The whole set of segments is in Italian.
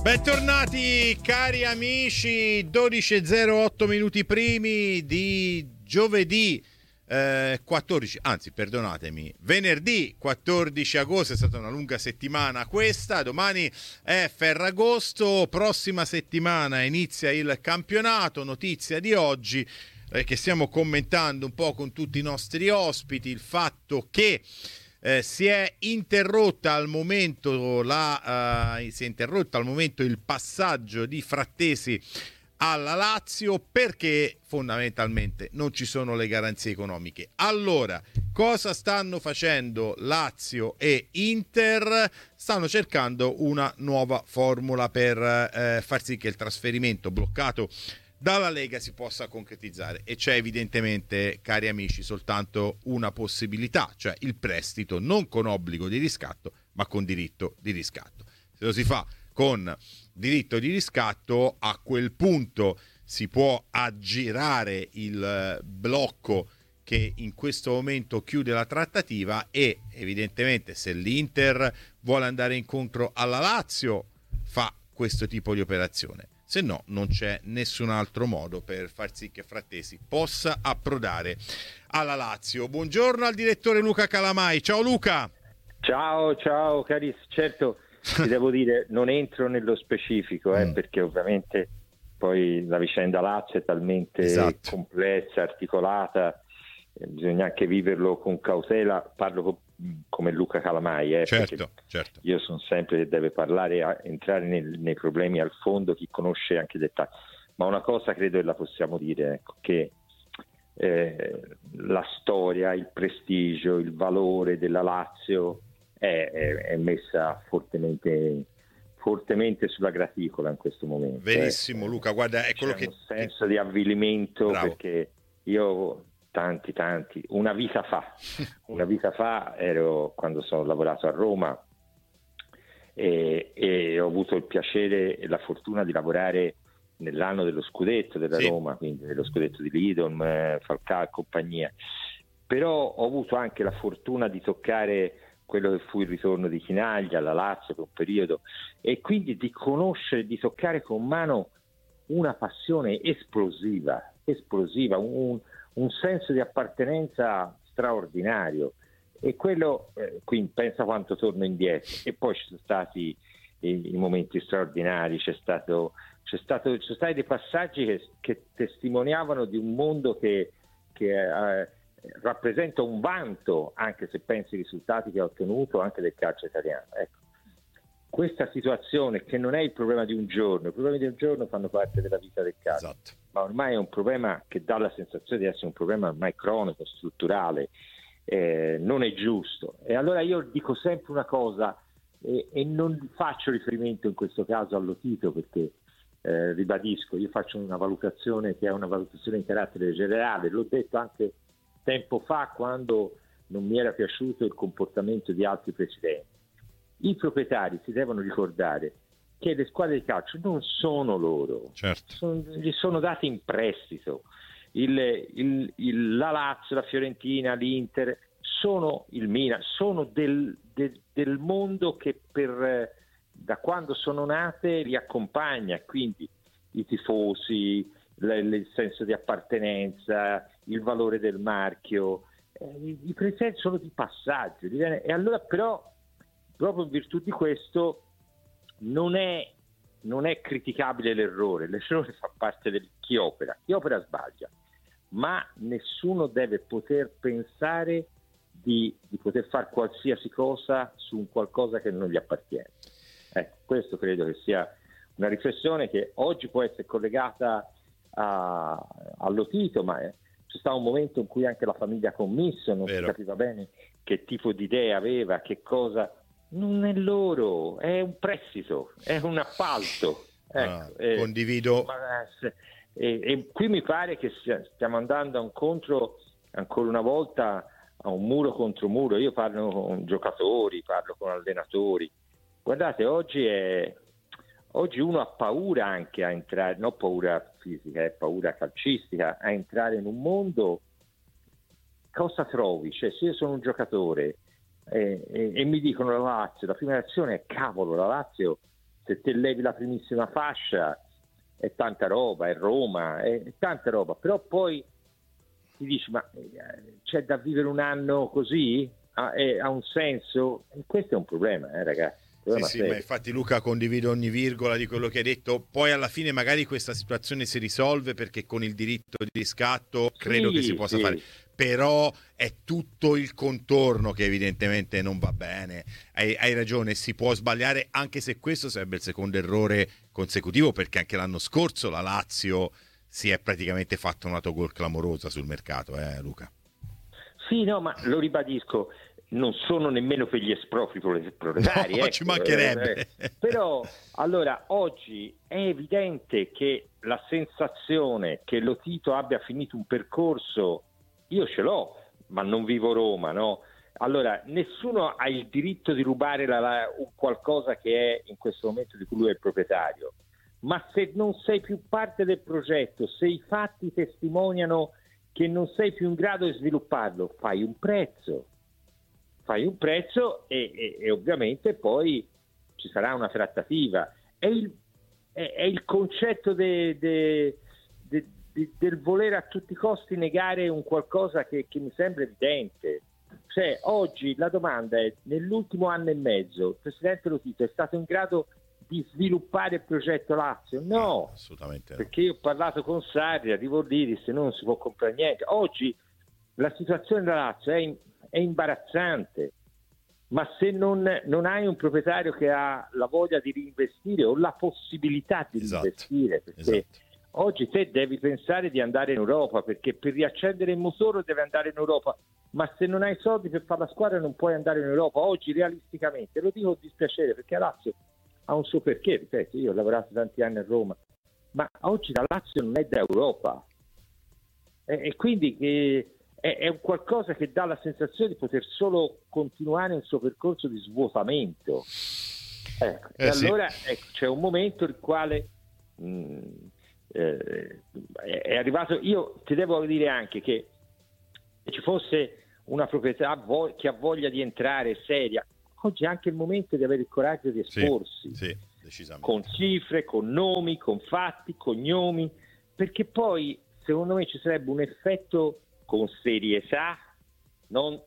Bentornati cari amici, 12:08 minuti primi di giovedì 14, anzi perdonatemi, venerdì 14 agosto. È stata una lunga settimana questa, domani è Ferragosto, prossima settimana inizia il campionato. Notizia di oggi che stiamo commentando un po' con tutti i nostri ospiti, il fatto che si è interrotta al momento il passaggio di Frattesi alla Lazio, perché fondamentalmente non ci sono le garanzie economiche. Allora, cosa stanno facendo Lazio e Inter? Stanno cercando una nuova formula per far sì che il trasferimento bloccato dalla Lega si possa concretizzare, e c'è evidentemente, cari amici, soltanto una possibilità, cioè il prestito non con obbligo di riscatto ma con diritto di riscatto. Se lo si fa con diritto di riscatto, a quel punto si può aggirare il blocco che in questo momento chiude la trattativa, e evidentemente se l'Inter vuole andare incontro alla Lazio fa questo tipo di operazione. Se no, non c'è nessun altro modo per far sì che Frattesi possa approdare alla Lazio. Buongiorno al direttore Luca Calamai. Ciao Luca. Ciao carissimo. Certo, ti devo dire, non entro nello specifico, perché ovviamente poi la vicenda Lazio è talmente complessa, articolata, bisogna anche viverlo con cautela. Parlo come Luca Calamai, certo. Io sono sempre che deve parlare, entrare nei problemi al fondo, chi conosce anche i dettagli. Ma una cosa credo che la possiamo dire, ecco, che la storia, il prestigio, il valore della Lazio è messa fortemente sulla graticola in questo momento. Verissimo, Luca, guarda, è quello c'è un senso di avvilimento. Bravo. Perché io tanti una vita fa ero, quando sono lavorato a Roma, e ho avuto il piacere e la fortuna di lavorare nell'anno dello scudetto della Roma, quindi dello scudetto di Lidom, Falcao e compagnia. Però ho avuto anche la fortuna di toccare quello che fu il ritorno di Chinaglia alla Lazio per un periodo, e quindi di conoscere, di toccare con mano una passione esplosiva, un senso di appartenenza straordinario. E quello, quindi pensa quanto torno indietro. E poi ci sono stati i momenti straordinari, ci sono stati dei passaggi che testimoniavano di un mondo che rappresenta un vanto, anche se pensi ai risultati che ha ottenuto anche del calcio italiano. Ecco, questa situazione, che non è il problema di un giorno, i problemi di un giorno fanno parte della vita del calcio, ma ormai è un problema che dà la sensazione di essere un problema ormai cronico, strutturale, non è giusto. E allora io dico sempre una cosa, e non faccio riferimento in questo caso allo Tito, perché ribadisco, io faccio una valutazione che è una valutazione in carattere generale. L'ho detto anche tempo fa, quando non mi era piaciuto il comportamento di altri presidenti. I proprietari si devono ricordare che le squadre di calcio non sono loro, gli sono date in prestito. La Lazio, la Fiorentina, l'Inter, sono il Milan, sono del mondo che da quando sono nate li accompagna, quindi i tifosi, il senso di appartenenza, il valore del marchio, i presidenti sono di passaggio, e allora però proprio in virtù di questo non è criticabile l'errore fa parte di chi opera sbaglia, ma nessuno deve poter pensare di poter fare qualsiasi cosa su un qualcosa che non gli appartiene. Questo credo che sia una riflessione che oggi può essere collegata allo Tito, ma c'è stato un momento in cui anche la famiglia Commisso non si capiva bene che tipo di idea aveva, che cosa. Non è loro, è un prestito, è un appalto. Condivido. E qui mi pare che stiamo andando incontro ancora una volta a un muro contro muro. Io parlo con giocatori, parlo con allenatori. Guardate, oggi uno ha paura anche a entrare, non paura fisica, è paura calcistica, a entrare in un mondo. Cosa trovi? Cioè, se io sono un giocatore e mi dicono la Lazio, la prima reazione è cavolo, la Lazio se te levi la primissima fascia è tanta roba, è Roma, è tanta roba, però poi ti dici ma c'è da vivere un anno così? Ha un senso? E questo è un problema, ragazzi. Sì, ma infatti Luca, condivido ogni virgola di quello che hai detto. Poi alla fine magari questa situazione si risolve perché con il diritto di riscatto credo che si possa fare, però è tutto il contorno che evidentemente non va bene. Hai ragione, si può sbagliare, anche se questo sarebbe il secondo errore consecutivo, perché anche l'anno scorso la Lazio si è praticamente fatta una autogol clamorosa sul mercato, Luca. Sì, no, ma lo ribadisco, non sono nemmeno per gli espropri proletari. No, ecco. Ci mancherebbe. Però, allora, oggi è evidente che la sensazione che Lo Tito abbia finito un percorso, io ce l'ho, ma non vivo Roma, no? Allora, nessuno ha il diritto di rubare un qualcosa che è in questo momento di cui lui è il proprietario. Ma se non sei più parte del progetto, se i fatti testimoniano che non sei più in grado di svilupparlo, fai un prezzo e ovviamente poi ci sarà una trattativa. È il concetto del voler a tutti i costi negare un qualcosa che mi sembra evidente. Cioè, oggi la domanda è: nell'ultimo anno e mezzo il presidente Lo Tito è stato in grado di sviluppare il progetto Lazio? No, assolutamente no. Perché io ho parlato con Sarri, arrivo lì, disse non si può comprare niente. Oggi la situazione della Lazio è imbarazzante, ma se non hai un proprietario che ha la voglia di reinvestire o la possibilità di reinvestire, perché oggi te devi pensare di andare in Europa, perché per riaccendere il motore devi andare in Europa, ma se non hai soldi per fare la squadra non puoi andare in Europa. Oggi realisticamente, lo dico con dispiacere, perché la Lazio ha un suo perché, ripeto, io ho lavorato tanti anni a Roma, ma oggi la Lazio non è da Europa, e quindi è un qualcosa che dà la sensazione di poter solo continuare il suo percorso di svuotamento. E allora c'è un momento il quale è arrivato. Io ti devo dire anche che se ci fosse una proprietà che ha voglia di entrare seria, oggi è anche il momento di avere il coraggio di esporsi, decisamente, con cifre, con nomi, con fatti, cognomi, perché poi secondo me ci sarebbe un effetto con serietà, non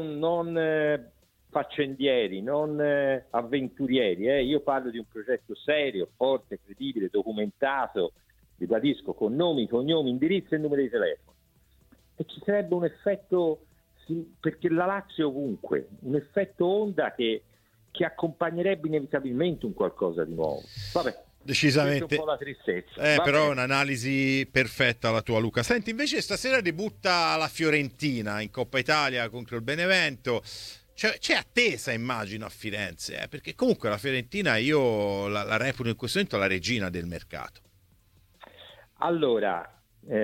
faccendieri, non avventurieri. Io parlo di un progetto serio, forte, credibile, documentato, ribadisco, con nomi, cognomi, indirizzo e numero di telefono. E ci sarebbe un effetto, perché la Lazio è ovunque, un effetto onda che accompagnerebbe inevitabilmente un qualcosa di nuovo. Vabbè. Decisamente un po' la tristezza. Però è un'analisi perfetta la tua, Luca. Senti, invece stasera debutta la Fiorentina in Coppa Italia contro il Benevento. C'è attesa, immagino, a Firenze, perché comunque la Fiorentina io la reputo in questo momento la regina del mercato. Allora,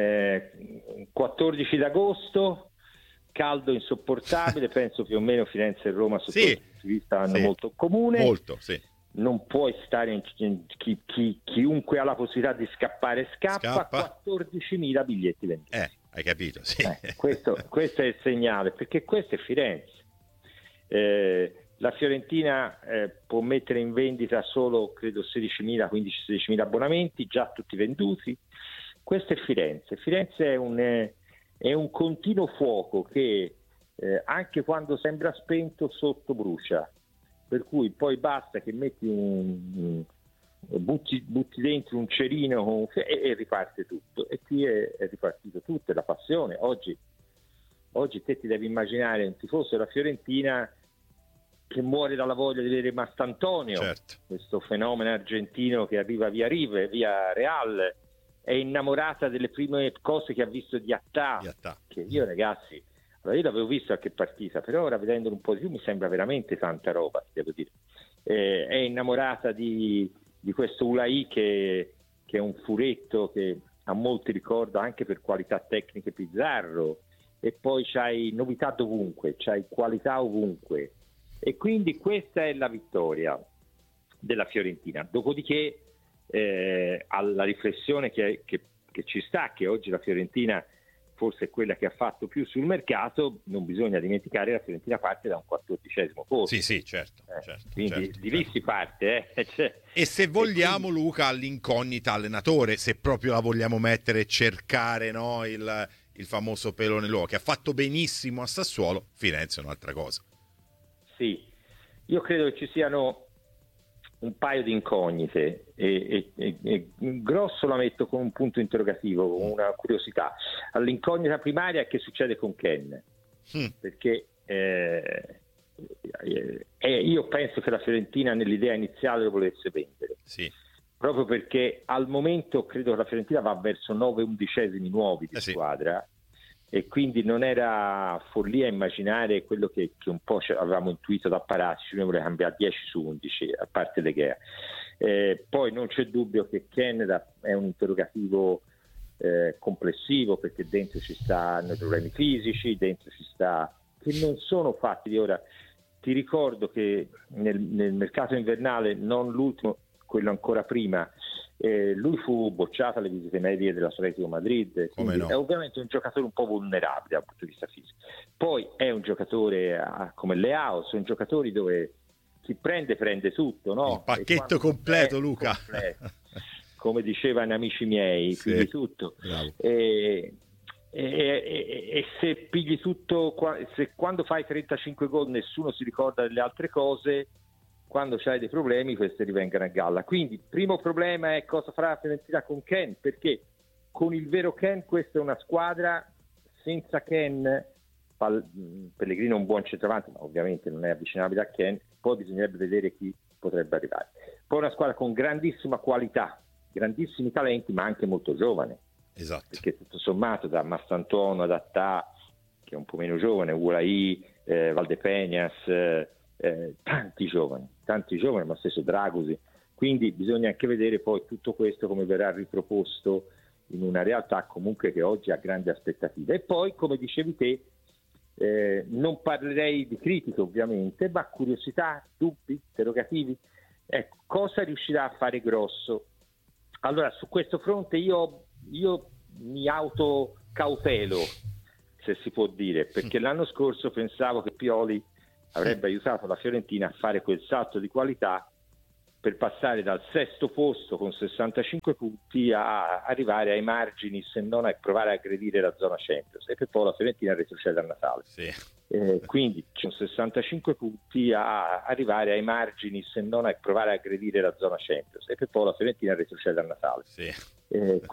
14 d'agosto, caldo insopportabile, penso più o meno Firenze e Roma sotto questo punto di vista hanno molto in comune. Molto, sì. Non puoi stare chiunque ha la possibilità di scappare scappa. 14.000 biglietti venduti. Hai capito, sì. Questo è il segnale, perché questo è Firenze. La Fiorentina può mettere in vendita solo, credo, 15-16.000 abbonamenti, già tutti venduti. Questo è Firenze. Firenze è un continuo fuoco che anche quando sembra spento sotto brucia. Per cui poi basta che metti butti dentro un cerino e riparte tutto. E qui è ripartito tutto, è la passione. Oggi te ti devi immaginare un tifoso della Fiorentina che muore dalla voglia di vedere Mastantonio, questo fenomeno argentino che arriva via Rive, via Real, è innamorata delle prime cose che ha visto di Attà. Che io, ragazzi, io l'avevo visto qualche partita, però ora vedendolo un po' di più mi sembra veramente tanta roba, devo dire. È innamorata di questo Ulai che è un furetto che a molti ricorda anche per qualità tecniche Pizzarro, e poi c'hai novità dovunque, c'hai qualità ovunque, e quindi questa è la vittoria della Fiorentina. Dopodiché alla riflessione che ci sta, che oggi la Fiorentina forse è quella che ha fatto più sul mercato, non bisogna dimenticare la Fiorentina parte da un 14° posto. Sì, certo. Quindi di lì si parte. Cioè, e se vogliamo, quindi, Luca, all'incognita allenatore, se proprio la vogliamo mettere e cercare, no, il famoso pelo nell'uovo, che ha fatto benissimo a Sassuolo, Firenze è un'altra cosa. Sì, io credo che ci siano un paio di incognite e grosso la metto con un punto interrogativo, con una curiosità. All'incognita primaria è che succede con Ken, perché io penso che la Fiorentina nell'idea iniziale lo volesse vendere, sì, proprio perché al momento credo che la Fiorentina va verso 9/11 nuovi di squadra. E quindi non era follia immaginare quello che un po' avevamo intuito da Paratici, noi volevamo cambiare 10/11, a parte De Gea. Poi non c'è dubbio che Ken è un interrogativo complessivo, perché dentro ci stanno problemi fisici, dentro ci sta che non sono fatti di ora. Ti ricordo che nel mercato invernale, non l'ultimo, quello ancora prima, lui fu bocciato alle visite medie dell'Atletico Madrid, quindi no, è ovviamente un giocatore un po' vulnerabile dal punto di vista fisico. Poi è un giocatore come Leao, sono giocatori dove chi prende tutto, no? Il pacchetto completo, Luca. Completo, come dicevano amici miei, sì, pigli tutto. E se pigli tutto, se quando fai 35 gol nessuno si ricorda delle altre cose, quando c'hai dei problemi questi rivengano a galla. Quindi il primo problema è cosa farà la Fiorentina con Ken, perché con il vero Ken questa è una squadra. Senza Ken, Pellegrino è un buon centravanti, ma ovviamente non è avvicinabile a Ken, poi bisognerebbe vedere chi potrebbe arrivare. Poi una squadra con grandissima qualità, grandissimi talenti, ma anche molto giovane. Esatto. Perché tutto sommato da Mastantuono ad Attà, che è un po' meno giovane, Ulai, Valdepeñas, tanti giovani, ma stesso Dragosi. Quindi bisogna anche vedere poi tutto questo come verrà riproposto in una realtà comunque che oggi ha grandi aspettative. E poi, come dicevi te, non parlerei di critiche ovviamente, ma curiosità, dubbi, interrogativi. Cosa riuscirà a fare grosso? Allora, su questo fronte io mi autocautelo, se si può dire, perché l'anno scorso pensavo che Pioli avrebbe aiutato la Fiorentina a fare quel salto di qualità per passare dal 6° posto con 65 punti a arrivare ai margini, se non a provare a aggredire la zona Champions, e poi la Fiorentina retrocede a Natale. Sì. Quindi con 65 punti a arrivare ai margini, se non a provare a aggredire la zona Champions, e poi la Fiorentina retrocede a Natale. Sì.